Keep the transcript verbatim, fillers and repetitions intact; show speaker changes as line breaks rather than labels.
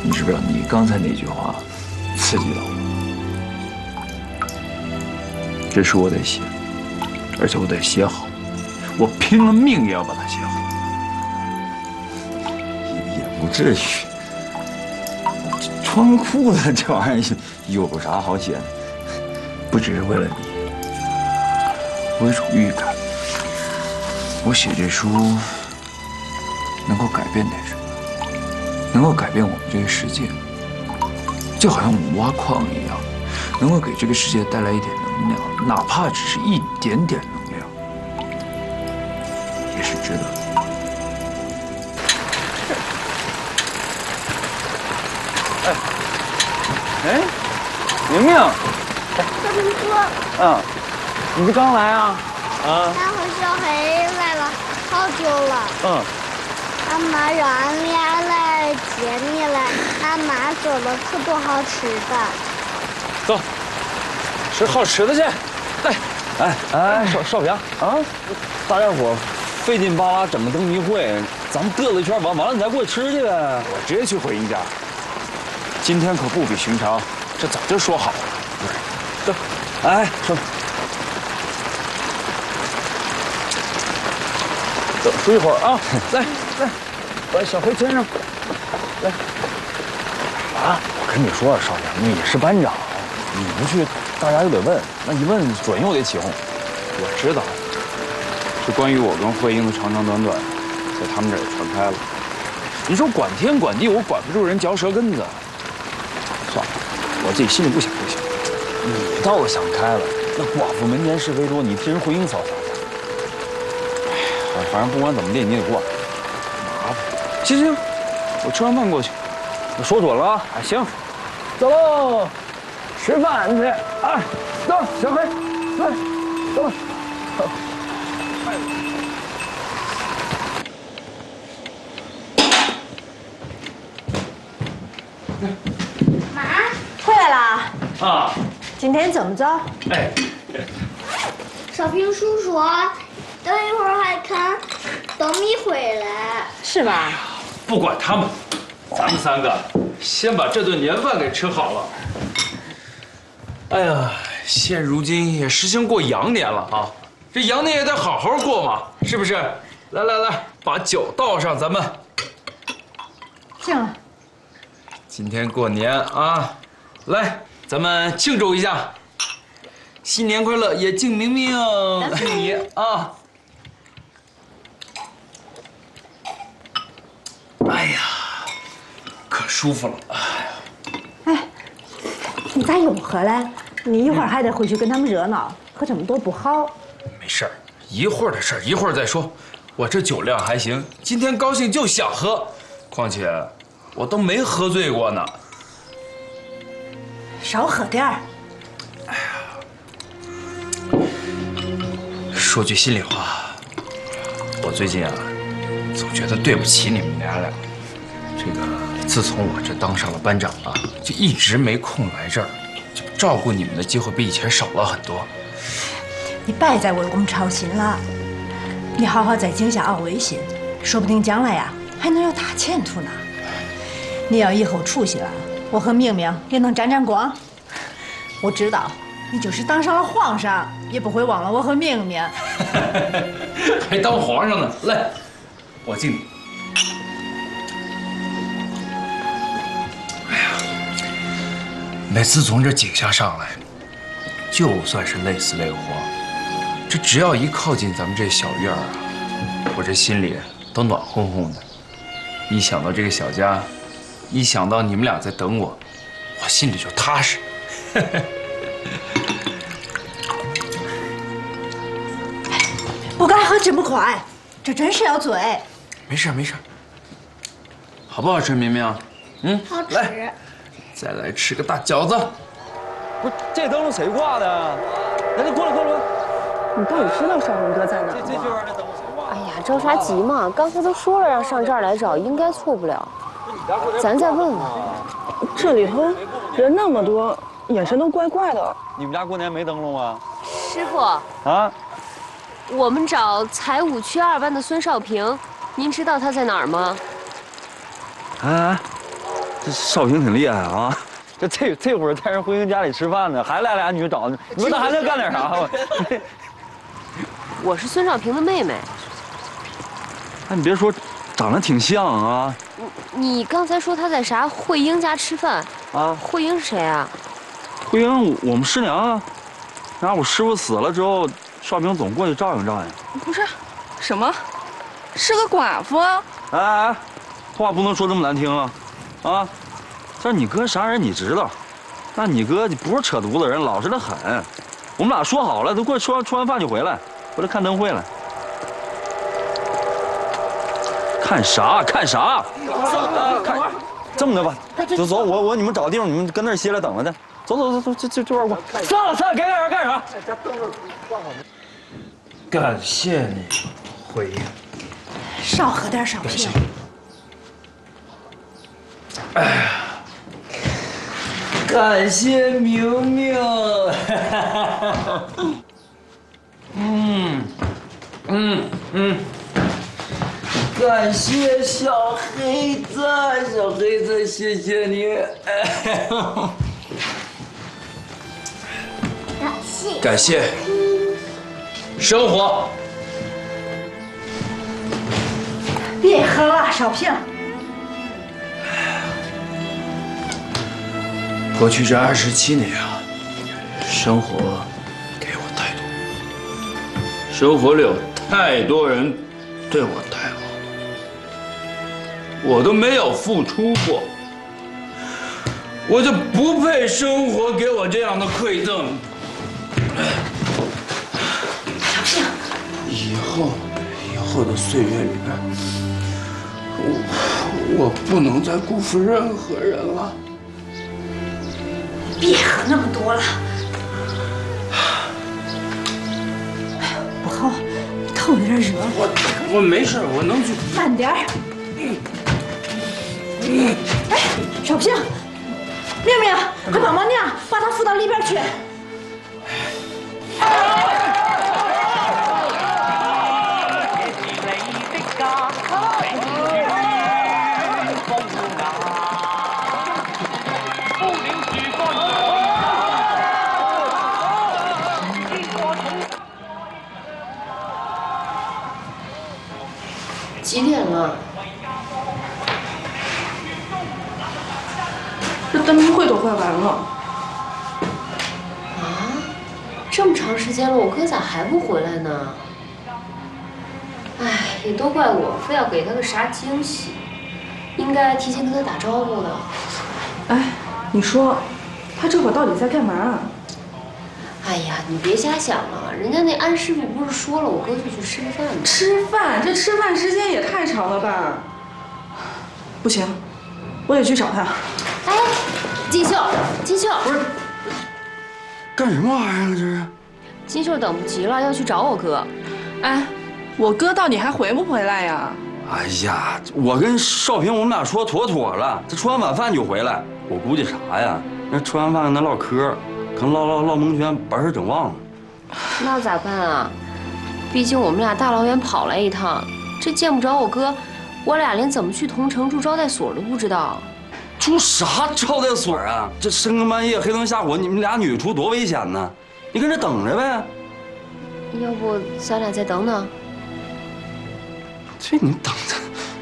你知不知道你刚才那句话刺激到我？这书我得写，而且我得写好，我拼了命也要把它写好。
也不至于，穿裤子这玩意儿有啥好写的？
不只是为了你，我有种预感，我写这书能够改变点什么，能够改变我们这个世界，就好像我们挖矿一样，能够给这个世界带来一点能量，哪怕只是一点点能量，也是值得的。
哎，哎，明明。
小平哥，
嗯，你是刚来啊？啊。
俺和小黑来了好久了。
嗯。
俺妈让俺俩来接你来，俺妈做了可多好吃的。
走，吃好吃的去。来，哎哎，少少平啊，大家伙费劲巴拉整么这么一会，咱们嘚瑟一圈完完了，你再过去吃去呗。
我直接去回英家。今天可不比寻常，这早就说好了。
走，哎，说，等睡一会儿啊！来来，把小黑牵上。来，啊，我跟你说，少平，你是班长，你不去，大家又得问，那一问准又得起哄。
我知道，这关于我跟慧英的长长短短，在他们这儿也传开了。你说管天管地，我管不住人嚼舌根子。算了，我自己心里不想就行。
你倒是想开了，那寡妇门前是非多，你替人慧英扫啥去？
哎呀，反正不管怎么地，你得过来，麻烦。行行，我吃完饭过去。
那说准了啊？
哎，行，
走喽，吃饭去啊！走，小黑，来，走吧。
妈，
回来啦？
啊，
今天这么早？
哎，
少平叔说，等一会儿还看灯谜回来。
是吧？
不管他们，咱们三个先把这顿年饭给吃好了。哎呀，现如今也实行过羊年了啊，这羊年也得好好过嘛，是不是？来来来，把酒倒上，咱们。
行了。
今天过年啊，来，咱们庆祝一下，新年快乐，也敬明明你啊。哎呀，可舒服了。哎呀，
哎，你咋又喝了？你一会儿还得回去跟他们热闹，喝这么多不好。
没事儿，一会儿的事儿一会儿再说。我这酒量还行，今天高兴就想喝，况且我都没喝醉过呢。
少喝点儿。
哎呀，说句心里话，我最近啊，总觉得对不起你们娘俩。这个自从我这当上了班长啊，就一直没空来这儿，就照顾你们的机会比以前少了很多。
你别再为我们操心了，你好好在井下熬微信，说不定将来呀还能有大前途呢。你要以后出息了，我和明明也能沾沾光。我知道你就是当上了皇上，也不会忘了我和明明。
还当皇上呢，来，我敬你。哎呀，每次从这井下上来，就算是累死累活，这只要一靠近咱们这小院儿啊，我这心里都暖烘烘的。一想到这个小家，一想到你们俩在等我，我心里就踏实。
不该喝这么快，这真是要醉。
没事没事，好不好吃，明明？嗯，
好吃。
来，再来吃个大饺子。
不是，这灯笼谁挂的？来，来，过来，过来，过来。
你到底知道少龙哥在哪儿吗？哎呀，着啥急嘛？刚才都说了让上这儿来找，应该错不了。咱再问问。
这里头人那么多，眼神都怪怪的。
你们家过年没灯笼吗？
师傅
啊，
我们找财务区二班的孙少平，您知道他在哪儿吗？
哎， 这少平挺厉害啊！这这这会儿在人慧英家里吃饭呢，还来俩女找呢。你说他还能干点啥？
我是孙少平的妹妹。
哎，你别说，长得挺像啊。
你你刚才说她在啥慧英家吃饭
啊？
慧英是谁啊？
慧英，我们师娘啊。然后我师傅死了之后，少平总过去照应照应。
不是，什么？是个寡妇啊？
哎哎，话不能说这么难听啊！啊，这你哥啥人你知道？那你哥不是扯犊子人，老实的很。我们俩说好了，都过去吃完吃完饭就回来，回来看灯会了。看啥？看啥？看，这么的吧，走走，我我你们找地方，你们跟那儿歇着等着去。走走走走，这这这边过。散了散了，该干啥干啥。
感谢你，慧英。
少喝点少平。
哎呀，感谢明明。嗯嗯嗯。感谢小黑子，小黑子，谢谢你。
感谢。
感谢。生活。
别喝了，少平。
过去这二十七年啊，生活给我太多，生活里有太多人对我太好，我都没有付出过，我就不配生活给我这样的馈赠。
小平，
以后，以后的岁月里边，我我不能再辜负任何人了。
别喝那么多了。哎呀，不好，头有点热。
我我没事，我能去。
慢点儿。哎，少平，明明，快帮忙娘，把他扶到里边去。
几点了？
这灯谜会都快完了。
啊，这么长时间了，我哥咋还不回来呢？哎，也都怪我，非要给他个啥惊喜，应该提前跟他打招呼的。
哎，你说，他这会儿到底在干嘛？
哎呀，你别瞎想了，人家那安师傅不是说了，我哥就去吃个饭吗？
吃饭？这吃饭时间也太长了吧？不行，我得去找他。
哎，金秀，金秀，
不是，干什么玩意儿啊？这是？
金秀等不及了，要去找我哥。
哎，我哥到底还回不回来呀？
哎呀，我跟少平我们俩说妥妥了，这吃完晚饭就回来。我估计啥呀？那吃完饭跟他唠嗑，可能唠唠唠蒙圈，把事整忘了。
那咋办啊？毕竟我们俩大老远跑来一趟，这见不着我哥，我俩连怎么去同城住招待所都不知道。
住啥招待所啊？这深更半夜黑灯瞎火，你们俩女出多危险呢！你跟这等着呗。
要不咱俩再等等？
这你等着。